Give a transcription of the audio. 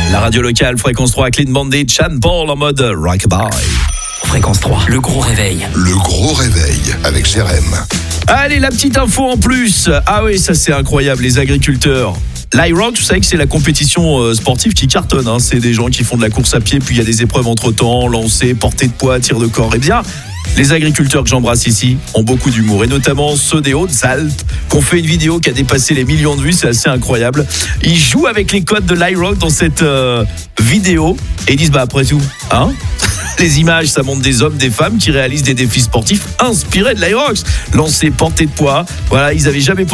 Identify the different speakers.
Speaker 1: La radio locale, Fréquence 3, Clean Bandit, Sean Paul en mode rockabye.
Speaker 2: Fréquence 3, le gros réveil.
Speaker 3: Le gros réveil avec Jérém.
Speaker 1: Allez, la petite info en plus. Ah oui, ça c'est incroyable, les agriculteurs. L'Irock, vous savez que c'est la compétition sportive qui cartonne. C'est des gens qui font de la course à pied, puis il y a des épreuves entre-temps, lancer, portée de poids, tir de corps. Eh bien, les agriculteurs que j'embrasse ici ont beaucoup d'humour, et notamment ceux des Hautes-Alpes qui ont fait une vidéo qui a dépassé les millions de vues, c'est assez incroyable. Ils jouent avec les codes de l'Irock dans cette vidéo et ils disent après tout, les images, ça montre des hommes, des femmes qui réalisent des défis sportifs inspirés de l'Irox. Lancer, portée de poids, voilà, ils avaient jamais pensé